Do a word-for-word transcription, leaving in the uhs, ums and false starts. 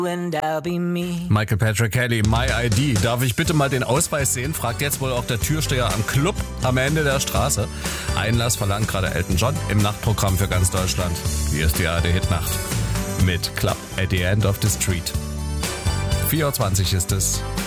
Michael Patrick Kelly, My I D. Darf ich bitte mal den Ausweis sehen? Fragt jetzt wohl auch der Türsteher am Club am Ende der Straße. Einlass verlangt gerade Elton John im Nachtprogramm für ganz Deutschland. Hier ist die A R D-Hitnacht mit Club at the End of the Street. vier Uhr zwanzig ist es.